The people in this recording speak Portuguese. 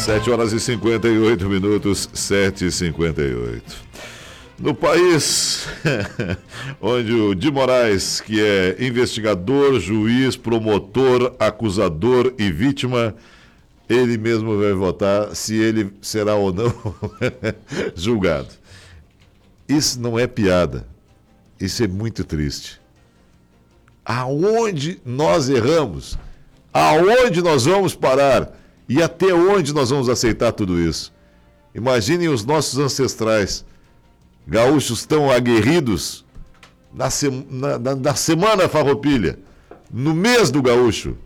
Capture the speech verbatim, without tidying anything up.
sete horas e cinquenta e oito minutos, sete e cinquenta e oito. No país onde o de Moraes, que é investigador, juiz, promotor, acusador e vítima, ele mesmo vai votar se ele será ou não julgado. Isso não é piada. Isso é muito triste. Aonde nós erramos? Aonde nós vamos parar? E até onde nós vamos aceitar tudo isso? Imaginem os nossos ancestrais, gaúchos tão aguerridos, na, sem na, na, na semana farroupilha, no mês do gaúcho.